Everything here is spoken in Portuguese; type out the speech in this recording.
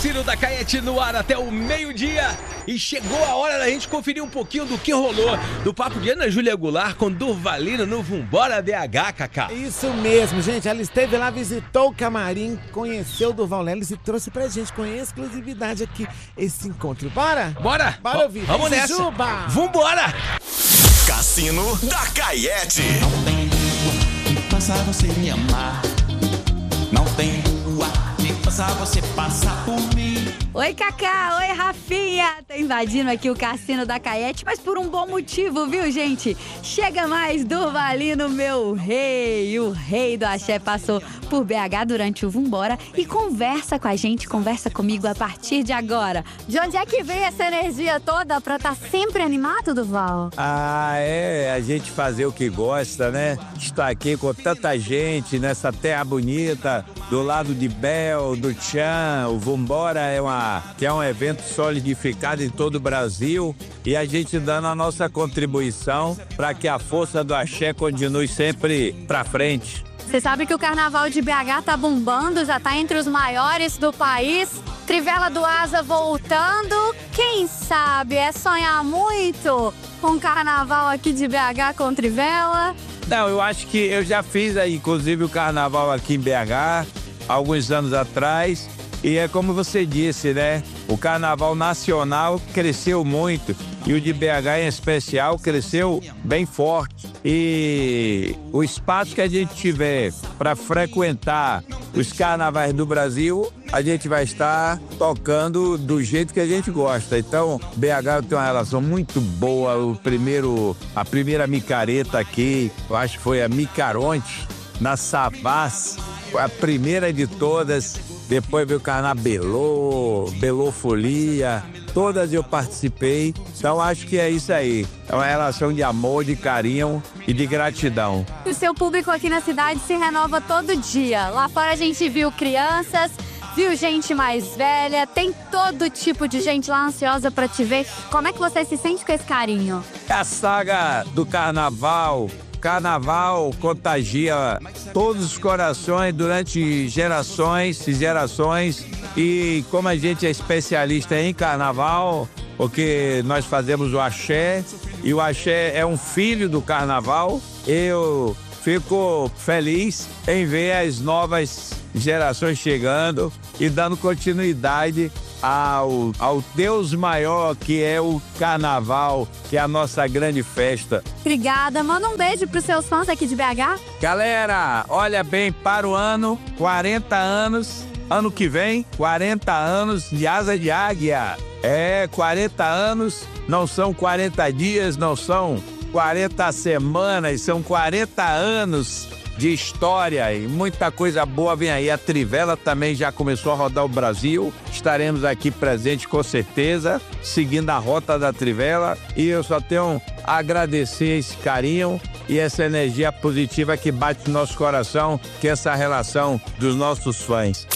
Cassino da Caete no ar até o meio-dia. E chegou a hora da gente conferir um pouquinho do que rolou do papo de Ana Júlia Goulart com Durvalino no Vambora BH, Cacá. Isso mesmo, gente. Ela esteve lá, visitou o camarim, conheceu o Durval Leles e trouxe pra gente com exclusividade aqui esse encontro. Bora? Bora! Bora ouvir. Vamos nessa! Juba. Vambora! Cassino da Caete. Não tem rua que faça você me amar. Não tem rua que faça você passar por mim. Oi, Cacá! Oi, Rafinha! Tô invadindo aqui o Cassino da Caete, mas por um bom motivo, viu, gente? Chega mais Durvalino, meu rei! O rei do axé passou por BH durante o Vambora e conversa com a gente, conversa comigo a partir de agora. De onde é que veio essa energia toda pra estar sempre animado, Durval? A gente fazer o que gosta, né? Estar aqui com tanta gente nessa terra bonita, do lado de Bel, do Tchan. O Vambora é um evento solidificado em todo o Brasil e a gente dando a nossa contribuição para que a força do axé continue sempre pra frente. Você sabe que o carnaval de BH tá bombando, já tá entre os maiores do país. Trivela do Asa voltando. Quem sabe é sonhar muito com um carnaval aqui de BH com Trivela? Não, eu acho que eu já fiz, inclusive, o carnaval aqui em BH, alguns anos atrás. E é como você disse, né? O carnaval nacional cresceu muito e o de BH em especial cresceu bem forte. E o espaço que a gente tiver para frequentar os carnavais do Brasil, a gente vai estar tocando do jeito que a gente gosta. Então, BH tem uma relação muito boa. A primeira micareta aqui, eu acho que foi a Micaronte, na Savassi, a primeira de todas. Depois veio o Carnabelô, Belô Folia, todas eu participei. Então acho que é isso aí. É uma relação de amor, de carinho e de gratidão. O seu público aqui na cidade se renova todo dia. Lá fora a gente viu crianças, viu gente mais velha, tem todo tipo de gente lá ansiosa pra te ver. Como é que você se sente com esse carinho? A saga do carnaval. Carnaval contagia todos os corações durante gerações e gerações. E como a gente é especialista em carnaval, porque nós fazemos o axé, e o axé é um filho do carnaval, eu fico feliz em ver as novas gerações chegando e dando continuidade ao Deus maior que é o carnaval, que é a nossa grande festa. Obrigada, manda um beijo pros seus fãs aqui de BH. Galera, olha bem, para o ano, 40 anos, ano que vem, 40 anos de Asa de Águia. 40 anos, não são 40 dias, não são 40 semanas, são 40 anos de história e muita coisa boa vem aí. A Trivela também já começou a rodar o Brasil. Estaremos aqui presentes com certeza, seguindo a rota da Trivela. E eu só tenho a agradecer esse carinho e essa energia positiva que bate no nosso coração, que é essa relação dos nossos fãs.